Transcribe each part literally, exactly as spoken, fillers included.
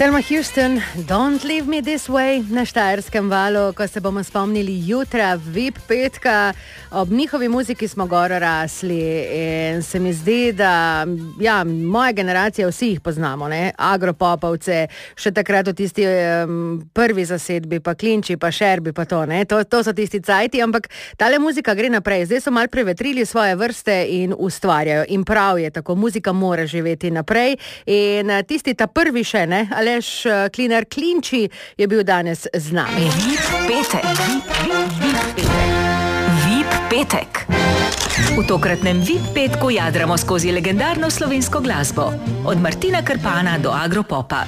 Thelma Houston, Don't Leave Me This Way na Štajerskem valu, ko se bomo spomnili jutra V I P petka. Ob njihovi muziki smo goro rasli in se mi zdi, da ja, moja generacija, vsi jih poznamo, ne? Agropopovce, še takrat v tisti um, prvi zasedbi, pa Klinči, pa Šerbi, pa to, ne? To, to so tisti cajti, ampak tale muzika gre naprej. Zdaj so mal prevetrili svoje vrste in ustvarjajo. In prav je tako, muzika mora živeti naprej. In tisti ta prvi še, ne? Aleš Klinar Klinči je bil danes z nami. V I P petek. V I P petek. V tokratnem V I P petku jadramo skozi legendarno slovensko glasbo. Od Martina Krpana do Agropopa.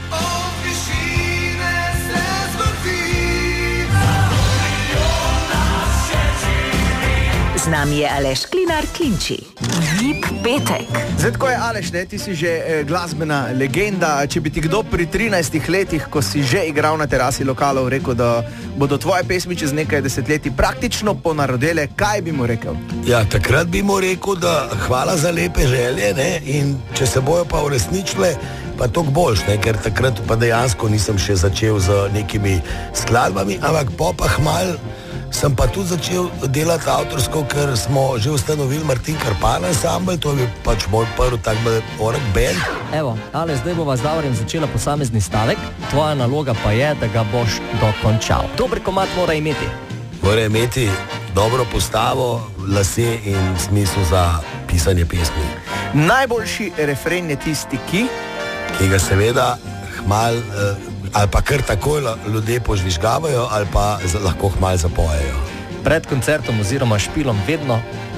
Z nami je Aleš Klinar Klinči. V I P petek. Zdaj, tako je, Aleš, ne, ti si že eh, glasbena legenda. Če bi ti kdo pri trinajstih letih, ko si že igral na terasi lokalov, rekel, da bodo tvoje pesmi čez nekaj desetletij praktično ponarodele, kaj bi mu rekel? Ja, takrat bi mu rekel, da hvala za lepe želje, ne, in če se bojo pa uresničile, pa toliko boljš, ne, ker takrat pa dejansko nisem še začel z nekimi skladbami, ampak popah mal sem pa tudi začel delati avtorsko, ker smo že ustanovili Martin Krpan ansambl, to je pač moj prvi tak org band. Evo, ale zdaj bova z Davorjem začela posamezni stavek, tvoja naloga pa je, da ga boš dokončal. Dober komad mora imeti. Mora imeti dobro postavo, lase in smisel za pisanje pesmi. Najboljši refren je tisti, ki? Ki ga seveda hmal, eh, ali pa kar takoj ljudje požvižgavajo, ali pa lahko hmal zapojejo. Pred koncertom oziroma špilom vedno?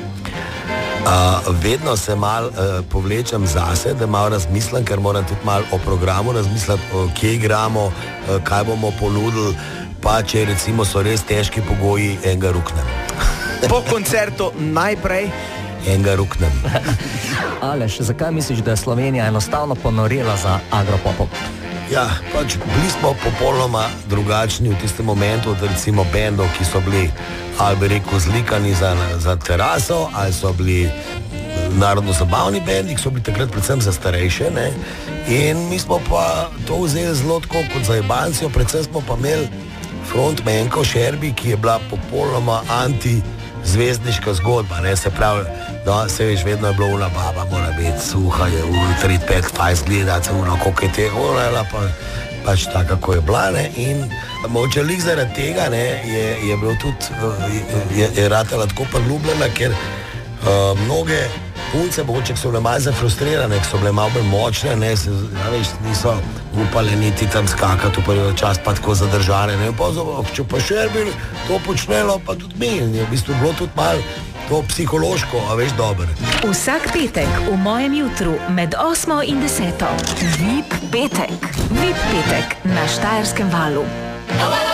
Uh, vedno se mal uh, povlečem zase, da malo razmislim, ker moram tudi malo o programu razmisliti, uh, kje igramo, uh, kaj bomo ponudili, pa če recimo so res težki pogoji, enega ruknem. Po koncertu najprej? Enega ruknem. Aleš, zakaj misliš, da je Slovenija enostavno ponorela za Agropopom? Ja, pač bili smo popolnoma drugačni v tistem momentu od recimo bendov, ki so bili, ali bi rekel, zlikani za, za teraso, ali so bili narodno-zabavni bendi, ki so bili takrat predvsem za starejše, ne? In mi smo pa to vzeli zelo tako kot za jebancijo, predvsem smo pa imeli frontmenko Šerbi, ki je bila popolnoma anti-zvezdniška zgodba, ne? Se pravi, da se veš, vedno je bilo una baba, mora biti suha, je uro tri, pet, dvajset gledati, uno, koliko je te, ona, pa pač tako, kako je bila, ne, in moče lik zaradi tega, ne, je, je bilo tudi, je, je ratela tako priljubljena, ker uh, mnoge punce, mogoče, ki so bile malo zafrustrirane, ki so bile malo bolj močne, ne, se, ja, veš, niso upale niti tam skakati v prvi čas, pa tako zadržane, ne, pa če pa Šerbi to počnelo, pa tudi mi, je v bistvu bilo tudi malo to psihološko, a veš, dober. Vsak petek v mojem jutru med osmo in deseto. V I P petek. V I P petek na Štajerskem valu.